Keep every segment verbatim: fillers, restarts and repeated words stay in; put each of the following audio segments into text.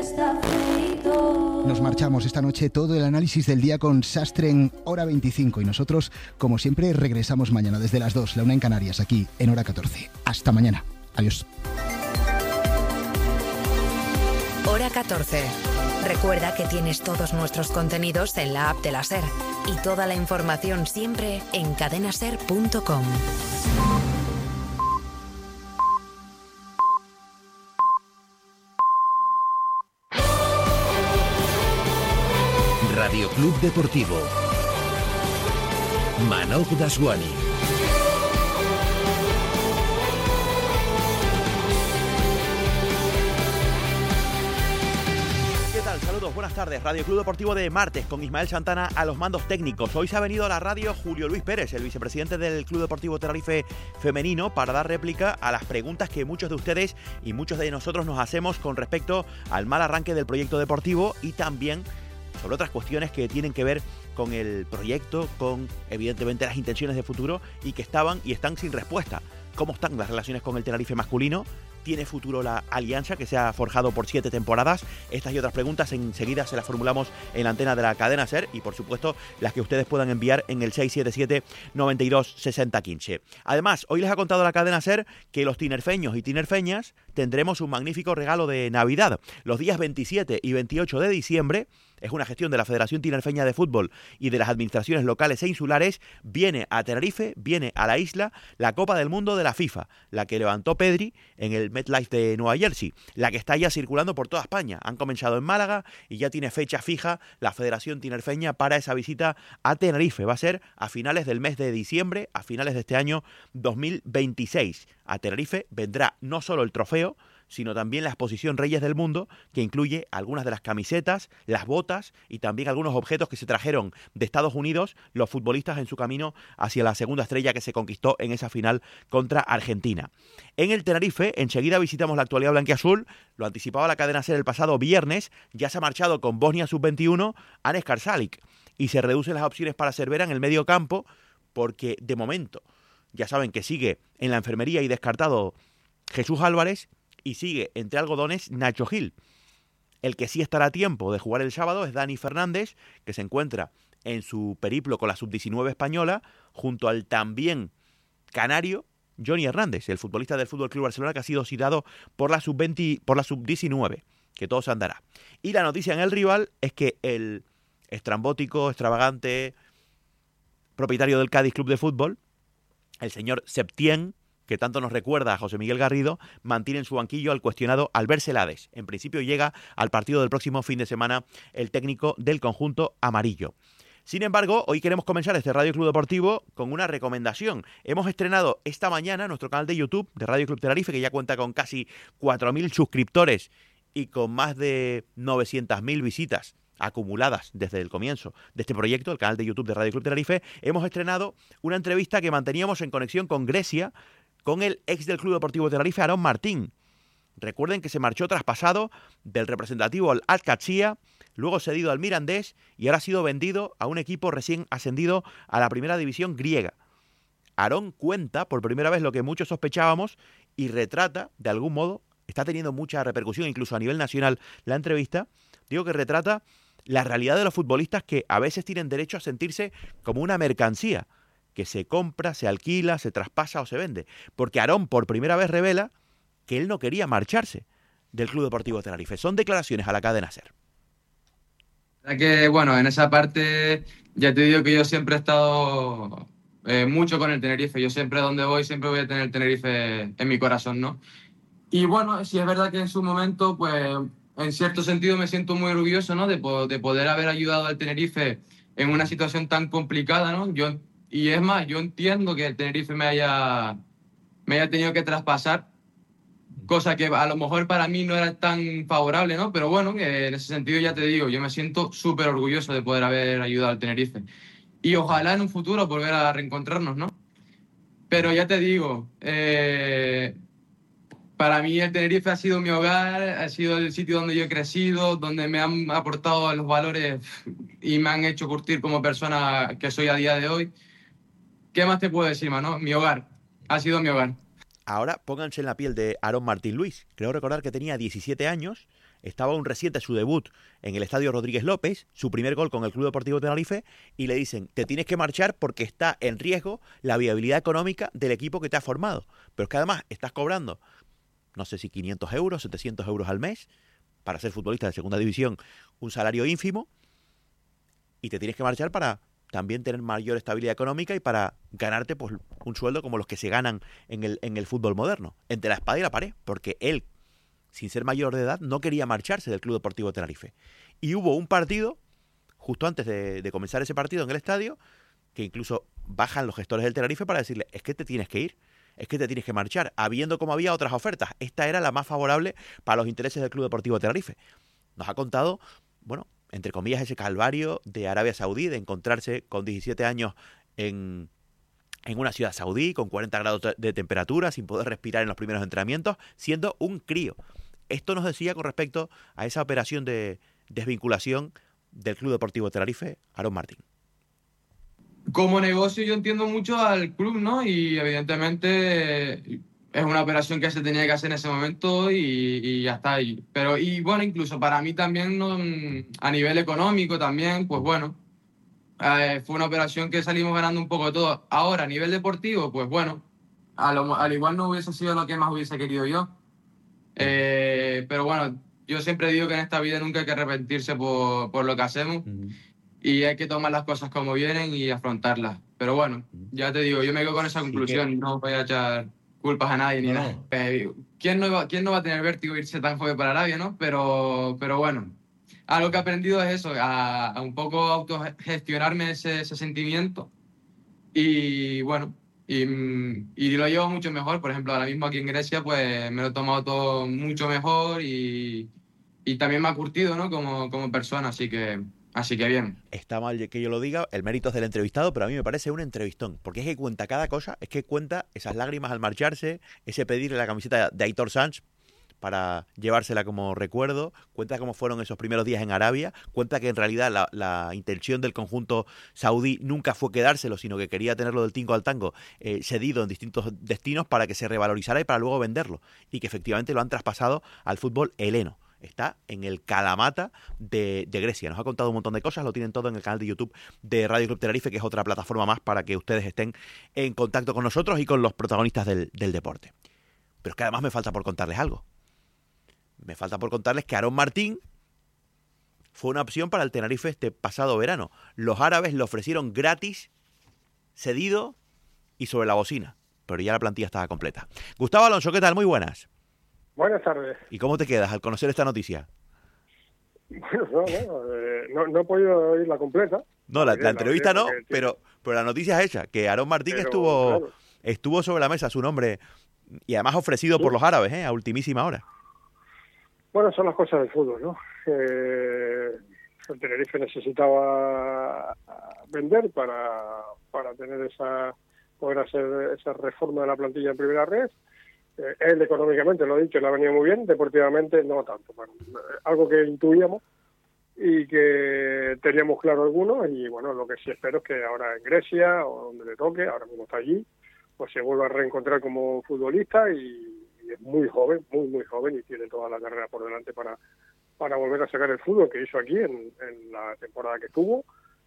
está feito. Nos marchamos esta noche, todo el análisis del día con Sastre en Hora veinticinco y nosotros, como siempre, regresamos mañana desde las dos, la una en Canarias, aquí en Hora catorce. Hasta mañana. Adiós. Hora catorce. Recuerda que tienes todos nuestros contenidos en la app de la SER y toda la información siempre en cadena ser punto com. Radio Club Deportivo. Manoj Daswani. Saludos, buenas tardes. Radio Club Deportivo de martes con Ismael Santana a los mandos técnicos. Hoy se ha venido a la radio Julio Luis Pérez, el vicepresidente del Club Deportivo Tenerife Femenino, para dar réplica a las preguntas que muchos de ustedes y muchos de nosotros nos hacemos con respecto al mal arranque del proyecto deportivo y también sobre otras cuestiones que tienen que ver con el proyecto, con evidentemente las intenciones de futuro y que estaban y están sin respuesta. ¿Cómo están las relaciones con el Tenerife masculino? ¿Tiene futuro la alianza que se ha forjado por siete temporadas? Estas y otras preguntas enseguida se las formulamos en la antena de la cadena SER y por supuesto las que ustedes puedan enviar en el seis siete siete, nueve dos, seis cero uno cinco. Además, hoy les ha contado la cadena SER que los tinerfeños y tinerfeñas tendremos un magnífico regalo de Navidad. Los días veintisiete y veintiocho de diciembre, es una gestión de la Federación Tinerfeña de Fútbol y de las administraciones locales e insulares, viene a Tenerife, viene a la isla, la Copa del Mundo de la FIFA, la que levantó Pedri en el MetLife de Nueva Jersey, la que está ya circulando por toda España. Han comenzado en Málaga y ya tiene fecha fija la Federación Tinerfeña para esa visita a Tenerife. Va a ser a finales del mes de diciembre, a finales de este año dos mil veintiséis. A Tenerife vendrá no solo el trofeo, sino también la exposición Reyes del Mundo, que incluye algunas de las camisetas, las botas y también algunos objetos que se trajeron de Estados Unidos los futbolistas en su camino hacia la segunda estrella que se conquistó en esa final contra Argentina. En el Tenerife, enseguida visitamos la actualidad blanquiazul, lo anticipaba la cadena SER el pasado viernes, ya se ha marchado con Bosnia sub veintiuno Anes Karsalik y se reducen las opciones para Cervera en el medio campo porque de momento ya saben que sigue en la enfermería y descartado Jesús Álvarez y sigue entre algodones Nacho Gil. El que sí estará a tiempo de jugar el sábado es Dani Fernández, que se encuentra en su periplo con la sub diecinueve española, junto al también canario Johnny Hernández, el futbolista del F C Barcelona que ha sido citado por la sub veinte, por la sub diecinueve, que todo se andará. Y la noticia en el rival es que el estrambótico, extravagante propietario del Cádiz Club de Fútbol, el señor Septién, que tanto nos recuerda a José Miguel Garrido, mantiene en su banquillo al cuestionado Albert Celades. En principio llega al partido del próximo fin de semana el técnico del conjunto amarillo. Sin embargo, hoy queremos comenzar este Radio Club Deportivo con una recomendación. Hemos estrenado esta mañana nuestro canal de YouTube de Radio Club Tenerife, que ya cuenta con casi cuatro mil suscriptores y con más de novecientas mil visitas acumuladas desde el comienzo de este proyecto, el canal de YouTube de Radio Club Tenerife. Hemos estrenado una entrevista que manteníamos en conexión con Grecia, con el ex del Club Deportivo Tenerife, Aarón Martín. Recuerden que se marchó traspasado del representativo al Al-Qadsiya, luego cedido al Mirandés y ahora ha sido vendido a un equipo recién ascendido a la primera división griega. Aarón cuenta por primera vez lo que muchos sospechábamos y retrata, de algún modo, está teniendo mucha repercusión incluso a nivel nacional la entrevista, digo que retrata la realidad de los futbolistas que a veces tienen derecho a sentirse como una mercancía, que se compra, se alquila, se traspasa o se vende. Porque Aarón por primera vez revela que él no quería marcharse del Club Deportivo Tenerife. Son declaraciones a la cadena SER. Que, bueno, en esa parte ya te digo que yo siempre he estado eh, mucho con el Tenerife. Yo siempre donde voy, siempre voy a tener el Tenerife en mi corazón, ¿no? Y bueno, sí es verdad que en su momento, pues, en cierto sentido me siento muy orgulloso, ¿no? De, po- de poder haber ayudado al Tenerife en una situación tan complicada, ¿no? Yo Y es más, yo entiendo que el Tenerife me haya, me haya tenido que traspasar, cosa que a lo mejor para mí no era tan favorable, ¿no? Pero bueno, que en ese sentido ya te digo, yo me siento súper orgulloso de poder haber ayudado al Tenerife. Y ojalá en un futuro volver a reencontrarnos, ¿no? Pero ya te digo, eh, para mí el Tenerife ha sido mi hogar, ha sido el sitio donde yo he crecido, donde me han aportado los valores y me han hecho curtir como persona que soy a día de hoy. ¿Qué más te puedo decir, mano? Mi hogar. Ha sido mi hogar. Ahora pónganse en la piel de Aarón Martín Luis. Creo recordar que tenía diecisiete años, estaba un reciente su debut en el Estadio Rodríguez López, su primer gol con el Club Deportivo Tenerife, y le dicen, te tienes que marchar porque está en riesgo la viabilidad económica del equipo que te ha formado. Pero es que además estás cobrando, no sé si quinientos euros, setecientos euros al mes, para ser futbolista de segunda división, un salario ínfimo, y te tienes que marchar para también tener mayor estabilidad económica y para ganarte pues un sueldo como los que se ganan en el, en el fútbol moderno, entre la espada y la pared, porque él, sin ser mayor de edad, no quería marcharse del Club Deportivo Tenerife. Y hubo un partido, justo antes de, de comenzar ese partido en el estadio, que incluso bajan los gestores del Tenerife para decirle, es que te tienes que ir, es que te tienes que marchar, habiendo como había otras ofertas. Esta era la más favorable para los intereses del Club Deportivo Tenerife. Nos ha contado, bueno, entre comillas, ese calvario de Arabia Saudí, de encontrarse con diecisiete años en, en una ciudad saudí, con cuarenta grados de temperatura, sin poder respirar en los primeros entrenamientos, siendo un crío. Esto nos decía con respecto a esa operación de desvinculación del Club Deportivo Tenerife, Aarón Martín. Como negocio yo entiendo mucho al club, ¿no? Y evidentemente es una operación que se tenía que hacer en ese momento y, y ya está ahí. Pero, y bueno, incluso para mí también, ¿no? A nivel económico también, pues bueno, eh, fue una operación que salimos ganando un poco todo. Ahora, a nivel deportivo, pues bueno, a lo, al igual no hubiese sido lo que más hubiese querido yo. Eh, pero bueno, yo siempre digo que en esta vida nunca hay que arrepentirse por, por lo que hacemos. Uh-huh. Y hay que tomar las cosas como vienen y afrontarlas. Pero bueno, ya te digo, yo me quedo con esa conclusión. Sí que... No voy a echar culpas a nadie ni no. nada. ¿Quién no, iba, ¿Quién no va a tener vértigo irse tan joven para Arabia, no? Pero, pero bueno, algo que he aprendido es eso, a, a un poco autogestionarme ese, ese sentimiento. Y bueno, y, y lo llevo mucho mejor. Por ejemplo, ahora mismo aquí en Grecia, pues me lo he tomado todo mucho mejor y, y también me ha curtido, ¿no? Como, como persona, así que... Así que bien. Está mal que yo lo diga, el mérito es del entrevistado, pero a mí me parece un entrevistón, porque es que cuenta cada cosa, es que cuenta esas lágrimas al marcharse, ese pedirle la camiseta de Aitor Sanz para llevársela como recuerdo, cuenta cómo fueron esos primeros días en Arabia, cuenta que en realidad la, la intención del conjunto saudí nunca fue quedárselo, sino que quería tenerlo del tingo al tango eh, cedido en distintos destinos para que se revalorizara y para luego venderlo, y que efectivamente lo han traspasado al fútbol heleno. Está en el Kalamata de, de Grecia. Nos ha contado un montón de cosas, lo tienen todo en el canal de YouTube de Radio Club Tenerife, que es otra plataforma más para que ustedes estén en contacto con nosotros y con los protagonistas del, del deporte. Pero es que además me falta por contarles algo. Me falta por contarles que Aarón Martín fue una opción para el Tenerife este pasado verano. Los árabes le ofrecieron gratis, cedido y sobre la bocina. Pero ya la plantilla estaba completa. Gustavo Alonso, ¿qué tal? Muy buenas. Buenas tardes. ¿Y cómo te quedas al conocer esta noticia? Bueno, no, no, eh, no, no he podido oírla completa. No, la, la entrevista no, pero, pero la noticia es hecha, que Aarón Martín pero, estuvo claro. estuvo sobre la mesa su nombre y además ofrecido sí. por los árabes, ¿eh? A ultimísima hora. Bueno, son las cosas del fútbol, ¿no? Eh, el Tenerife necesitaba vender para, para tener esa poder hacer esa reforma de la plantilla en primera red. Eh, él económicamente, lo he dicho, le ha venido muy bien, deportivamente no tanto. Bueno, algo que intuíamos y que teníamos claro algunos, y bueno, lo que sí espero es que ahora en Grecia, o donde le toque, ahora mismo está allí, pues se vuelva a reencontrar como futbolista y, y es muy joven, muy muy joven y tiene toda la carrera por delante para, para volver a sacar el fútbol que hizo aquí en, en la temporada que tuvo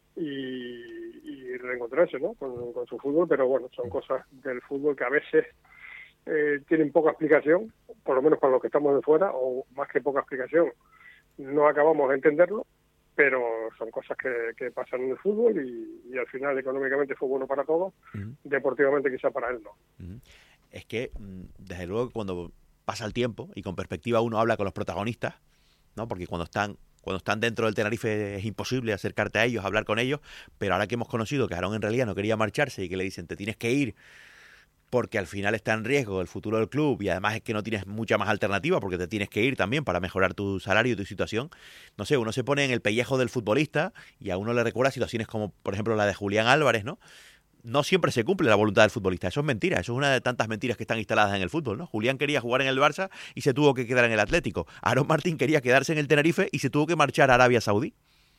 y, y reencontrarse, ¿no? con, con su fútbol, pero bueno, son cosas del fútbol que a veces Eh, tienen poca explicación, por lo menos para los que estamos de fuera, o más que poca explicación, no acabamos de entenderlo, pero son cosas que, que pasan en el fútbol y, y al final económicamente fue bueno para todos, uh-huh. deportivamente quizá para él no. Uh-huh. Es que, desde luego, cuando pasa el tiempo y con perspectiva uno habla con los protagonistas, ¿no? Porque cuando están cuando están dentro del Tenerife es imposible acercarte a ellos, hablar con ellos, pero ahora que hemos conocido que Aarón en realidad no quería marcharse y que le dicen te tienes que ir porque al final está en riesgo el futuro del club y además es que no tienes mucha más alternativa porque te tienes que ir también para mejorar tu salario y tu situación. No sé, uno se pone en el pellejo del futbolista y a uno le recuerda situaciones como, por ejemplo, la de Julián Álvarez, ¿no? No siempre se cumple la voluntad del futbolista, eso es mentira, eso es una de tantas mentiras que están instaladas en el fútbol, ¿no? Julián quería jugar en el Barça y se tuvo que quedar en el Atlético. Aarón Martín quería quedarse en el Tenerife y se tuvo que marchar a Arabia Saudí.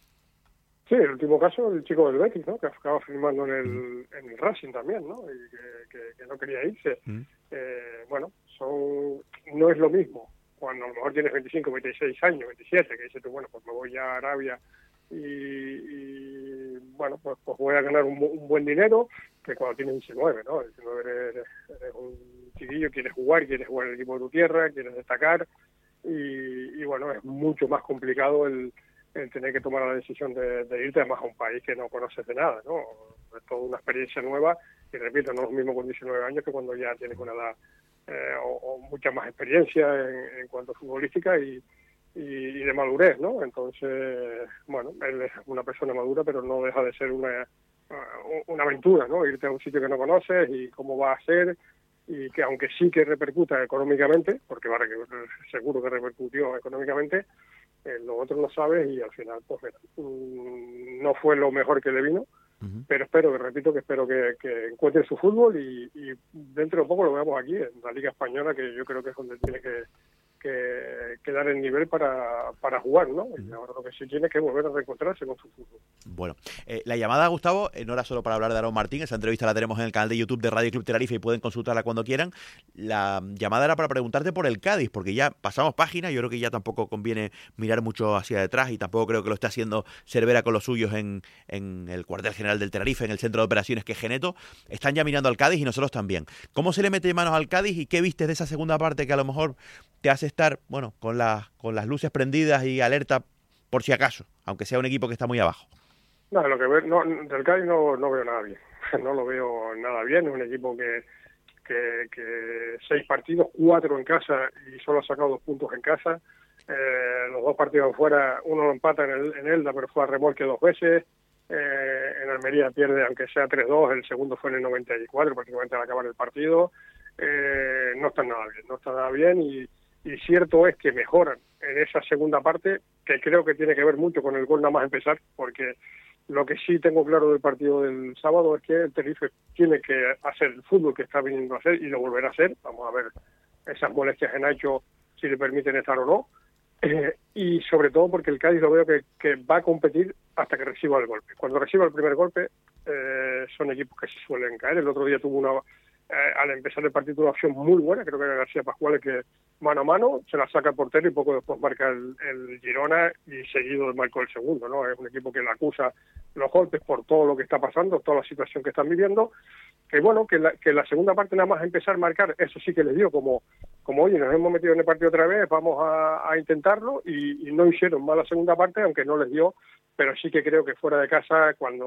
Sí, el último caso, el chico del Betis, ¿no? Que acaba firmando en el, mm. en el Racing también, ¿no? Y que, que, que no quería irse. Mm. Eh, bueno, son no es lo mismo cuando a lo mejor tienes veinticinco, veintiséis años, veintisiete, que dices tú, bueno, pues me voy a Arabia y, y bueno, pues, pues voy a ganar un, un buen dinero, que cuando tienes diecinueve, ¿no? diecinueve eres, eres un chiquillo, quieres jugar, quieres jugar en el equipo de tu tierra, quieres destacar, y, y bueno, es mucho más complicado el, el tener que tomar la decisión de, de irte además a un país que no conoces de nada, ¿no? Es toda una experiencia nueva, y repito, no es lo mismo con diecinueve años que cuando ya tienes una edad eh, o, o mucha más experiencia en, en cuanto a futbolística y, y, y de madurez, ¿no? Entonces, bueno, él es una persona madura, pero no deja de ser una, una aventura, ¿no? Irte a un sitio que no conoces y cómo va a ser, y que aunque sí que repercuta económicamente, porque vale, que seguro que repercutió económicamente, eh, lo otro no sabes y al final, pues mira, mmm, no fue lo mejor que le vino, uh-huh. pero espero, que repito, que espero que, que encuentre su fútbol y, y dentro de poco lo veamos aquí, en la Liga Española, que yo creo que es donde tiene que, que, que dar el nivel para, para jugar, ¿no? Y ahora lo que sí tiene es que volver a reencontrarse con su fútbol. Bueno, eh, la llamada, Gustavo, eh, no era solo para hablar de Aarón Martín, esa entrevista la tenemos en el canal de YouTube de Radio Club Tenerife y pueden consultarla cuando quieran. La llamada era para preguntarte por el Cádiz, porque ya pasamos página, yo creo que ya tampoco conviene mirar mucho hacia detrás y tampoco creo que lo esté haciendo Cervera con los suyos en, en el cuartel general del Tenerife, en el centro de operaciones que es Geneto. Están ya mirando al Cádiz y nosotros también. ¿Cómo se le mete manos al Cádiz y qué vistes de esa segunda parte que a lo mejor te hace estar, bueno, con, la, con las luces prendidas y alerta por si acaso, aunque sea un equipo que está muy abajo? No, lo que veo, no, del Cádiz no, no veo nada bien, no lo veo nada bien, es un equipo que, que, que seis partidos, cuatro en casa y solo ha sacado dos puntos en casa, eh, los dos partidos afuera, uno lo empata en, el, en Elda, pero fue a remolque dos veces, eh, en Almería pierde aunque sea tres dos, el segundo fue en el noventa y cuatro, prácticamente al acabar el partido, eh, no está nada bien, no está nada bien y Y cierto es que mejoran en esa segunda parte, que creo que tiene que ver mucho con el gol nada más empezar, porque lo que sí tengo claro del partido del sábado es que el Tenerife tiene que hacer el fútbol que está viniendo a hacer y lo volverá a hacer. Vamos a ver esas molestias en Nacho, si le permiten estar o no. Eh, y sobre todo porque el Cádiz lo veo que, que va a competir hasta que reciba el golpe. Cuando reciba el primer golpe, eh, son equipos que se suelen caer. El otro día tuvo una... Eh, al empezar el partido una opción muy buena, creo que era García Pascual, que mano a mano se la saca el portero y poco después marca el, el Girona y seguido marcó el segundo, ¿no? Es un equipo que le acusa los golpes por todo lo que está pasando, toda la situación que están viviendo, que bueno, que la, que la segunda parte nada más empezar a marcar, eso sí que les dio como, como oye, nos hemos metido en el partido otra vez, vamos a, a intentarlo, y, y no hicieron mal la segunda parte, aunque no les dio, pero sí que creo que fuera de casa, cuando